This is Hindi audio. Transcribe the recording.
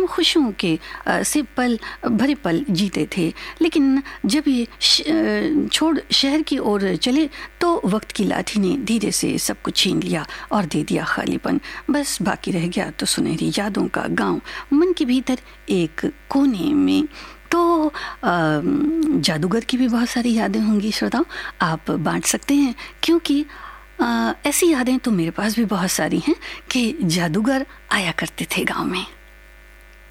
खुशियों के से पल भरे पल जीते थे। लेकिन जब ये छोड़ शहर की ओर चले तो वक्त की लाठी ने धीरे से सब कुछ छीन लिया और दे दिया खालीपन। बस बाकी रह गया तो सुनहरी यादों का गांव मन के भीतर एक कोने में। तो जादूगर की भी बहुत सारी यादें होंगी श्रोताओ, आप बांट सकते हैं, क्योंकि ऐसी यादें तो मेरे पास भी बहुत सारी हैं कि जादूगर आया करते थे गांव में।